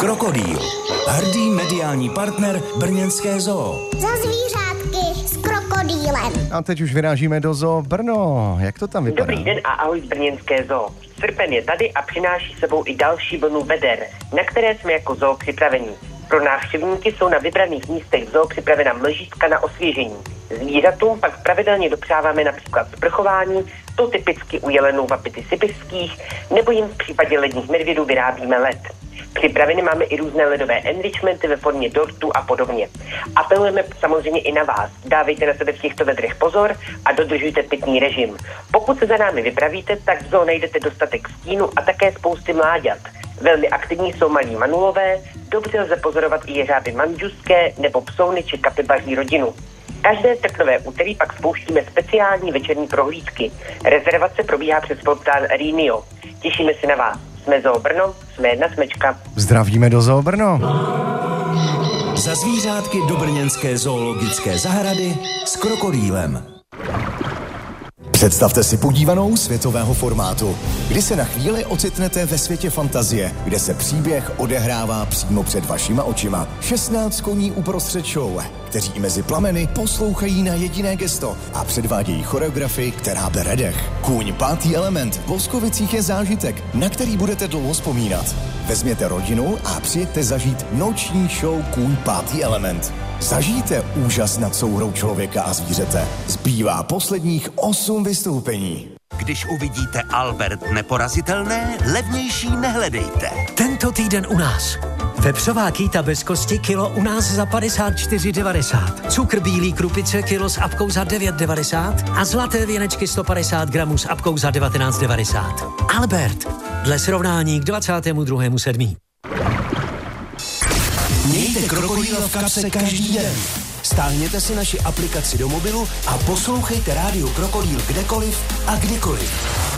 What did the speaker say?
Krokodýl. Hrdý mediální partner brněnské zoo. Za zvířátky s krokodýlem. A teď už vyrážíme do zoo Brno. Jak to tam vypadá? Dobrý den a ahoj z brněnské zoo. Srpen je tady a přináší sebou i další vlnu veder, na které jsme jako zoo připraveni. Pro návštěvníky jsou na vybraných místech zoo připravena mlžítka na osvěžení. Zvířatům pak pravidelně dopřáváme například sprchování, to typicky u jelenů vapity sibirských, nebo jim v případě ledních medvědů vyrábíme led. Připraveny máme i různé ledové enrichmenty ve formě dortů a podobně. Apelujeme samozřejmě i na vás. Dávejte na sebe v těchto vedrech pozor a dodržujte pitný režim. Pokud se za námi vypravíte, tak v zoo najdete dostatek stínu a také spousty mláďat. Velmi aktivní jsou malí manulové, dobře lze pozorovat i jeřáby mandžuské nebo psouny či kapibaří rodinu. Každé srpnové úterý pak spouštíme speciální večerní prohlídky. Rezervace probíhá přes portál Rínio. Těšíme se na vás. Jsme Zoo Brno, jsme jedna smečka. Zdravíme do zoo Brno. Za zvířátky do brněnské zoologické zahrady s krokodýlem. Představte si podívanou světového formátu, kdy se na chvíli ocitnete ve světě fantazie, kde se příběh odehrává přímo před vašima očima. 16 koní uprostřed show, kteří mezi plameny poslouchají na jediné gesto a předvádějí choreografii, která bere dech. Kůň pátý element v Boskovicích je zážitek, na který budete dlouho vzpomínat. Vezměte rodinu a přijeďte zažít noční show Kůň pátý element. Zažijte úžas nad souhrou člověka a zvířete. Zbývá posledních 8 vystoupení. Když uvidíte Albert neporazitelné, levnější nehledejte. Tento týden u nás. Vepřová kýta bez kosti kilo u nás za 54,90. Cukr bílý krupice kilo s apkou za 9,90 a zlaté věnečky 150 gramů s apkou za 19,90. Albert, dle srovnání k 22.7. Mějte krokodýla v kapse každý den. Stáhněte si naši aplikaci do mobilu a poslouchejte rádio Krokodýl kdekoliv a kdykoliv.